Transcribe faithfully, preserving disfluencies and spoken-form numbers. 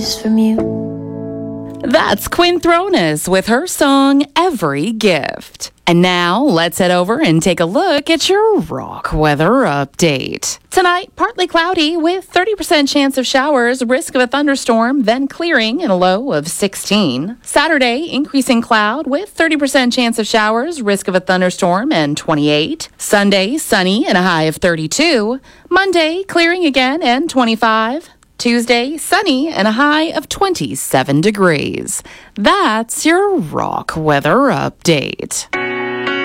From you. That's Quinn Thronis with her song, Every Gift. And now, let's head over and take a look at your rock weather update. Tonight, partly cloudy with thirty percent chance of showers, risk of a thunderstorm, then clearing and a low of sixteen. Saturday, increasing cloud with thirty percent chance of showers, risk of a thunderstorm, and twenty-eight. Sunday, sunny and a high of thirty-two. Monday, clearing again and twenty-five. Tuesday, sunny and a high of twenty-seven degrees. That's your rock weather update.